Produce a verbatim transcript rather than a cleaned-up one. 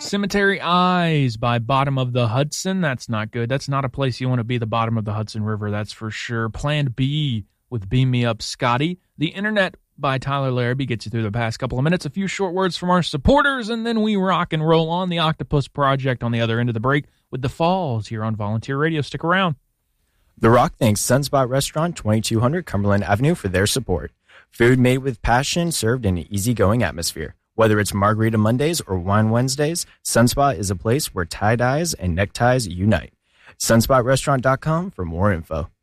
Cemetery Eyes by Bottom of the Hudson. That's not good. That's not a place you want to be, the bottom of the Hudson River, that's for sure. Plan B with Beam Me Up Scotty. The Internet by Tyler Larrabee gets you through the past couple of minutes. A few short words from our supporters, and then we rock and roll on. The Octopus Project on the other end of the break with The Falls here on Volunteer Radio. Stick around. The Rock thanks Sunspot Restaurant, twenty-two hundred Cumberland Avenue, for their support. Food made with passion, served in an easygoing atmosphere. Whether it's Margarita Mondays or Wine Wednesdays, Sunspot is a place where tie-dyes and neckties unite. sunspot restaurant dot com for more info.